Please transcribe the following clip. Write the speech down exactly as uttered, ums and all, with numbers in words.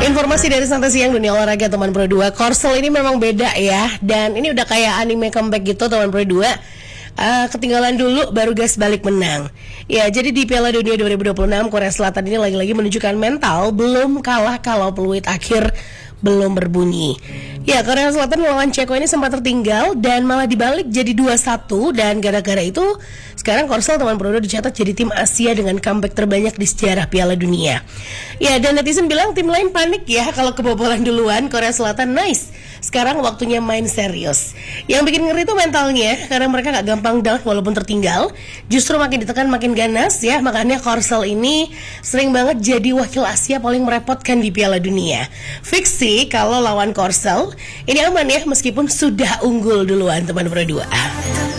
Informasi dari Santai Siang Dunia Olahraga teman Pro dua. Korsel ini memang beda ya. Dan ini udah kayak anime comeback gitu teman Pro dua. Uh, ketinggalan dulu baru gas balik menang. Ya, jadi di Piala Dunia dua ribu dua puluh enam Korea Selatan ini lagi-lagi menunjukkan mental belum kalah kalau peluit akhir belum berbunyi. Ya, Korea Selatan melawan Ceko ini sempat tertinggal dan malah dibalik jadi dua satu, dan gara-gara itu sekarang Korsel teman Pro dua dicatat jadi tim Asia dengan comeback terbanyak di sejarah Piala Dunia. Ya, dan netizen bilang tim lain panik ya kalau kebobolan duluan. Korea Selatan nice. Sekarang waktunya main serius. Yang bikin ngeri itu mentalnya, karena mereka gak gampang down walaupun tertinggal. Justru makin ditekan makin ganas ya. Makanya Korsel ini sering banget jadi wakil Asia paling merepotkan di Piala Dunia. Fix sih kalau lawan Korsel ini aman ya, meskipun sudah unggul duluan teman Pro dua.